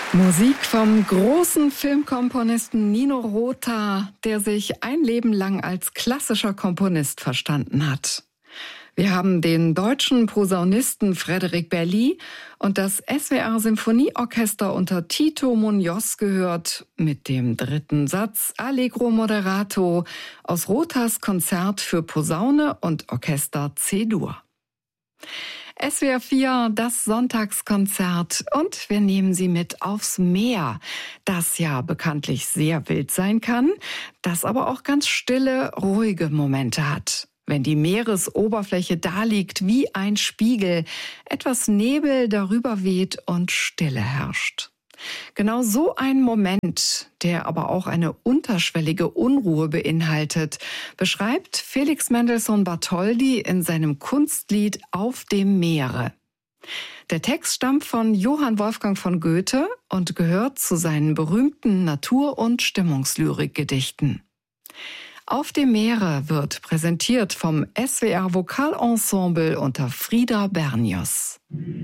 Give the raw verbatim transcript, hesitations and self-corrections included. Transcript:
Musik vom großen Filmkomponisten Nino Rota, der sich ein Leben lang als klassischer Komponist verstanden hat. Wir haben den deutschen Posaunisten Frédéric Berly und das S W R-Symphonieorchester unter Tito Muñoz gehört mit dem dritten Satz Allegro Moderato aus Rotas Konzert für Posaune und Orchester C-Dur. S W R vier, das Sonntagskonzert, und wir nehmen Sie mit aufs Meer, das ja bekanntlich sehr wild sein kann, das aber auch ganz stille, ruhige Momente hat. Wenn die Meeresoberfläche daliegt wie ein Spiegel, etwas Nebel darüber weht und Stille herrscht. Genau so ein Moment, der aber auch eine unterschwellige Unruhe beinhaltet, beschreibt Felix Mendelssohn Bartholdy in seinem Kunstlied Auf dem Meere. Der Text stammt von Johann Wolfgang von Goethe und gehört zu seinen berühmten Natur- und Stimmungslyrikgedichten. Auf dem Meere wird präsentiert vom S W R Vokalensemble unter Frida Bernius.